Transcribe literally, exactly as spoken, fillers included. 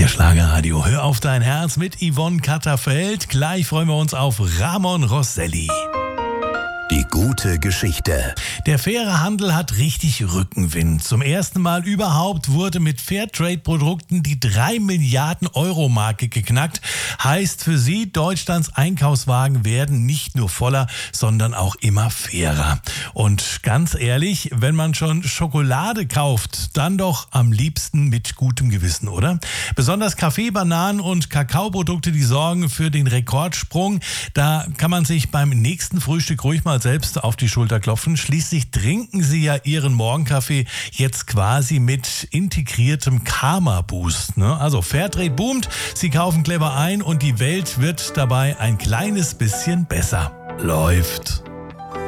Schlagerradio. Hör auf dein Herz mit Yvonne Katterfeld. Gleich freuen wir uns auf Ramon Rosselli. Die gute Geschichte. Der faire Handel hat richtig Rückenwind. Zum ersten Mal überhaupt wurde mit Fairtrade-Produkten die drei Milliarden Euro Marke geknackt. Heißt für Sie, Deutschlands Einkaufswagen werden nicht nur voller, sondern auch immer fairer. Und ganz ehrlich, wenn man schon Schokolade kauft, dann doch am liebsten mit gutem Gewissen, oder? Besonders Kaffee, Bananen und Kakaoprodukte, die sorgen für den Rekordsprung. Da kann man sich beim nächsten Frühstück ruhig mal selbst auf die Schulter klopfen. Schließlich trinken Sie ja Ihren Morgenkaffee jetzt quasi mit integriertem Karma-Boost. Ne? Also Fairtrade boomt, Sie kaufen clever ein und die Welt wird dabei ein kleines bisschen besser. Läuft.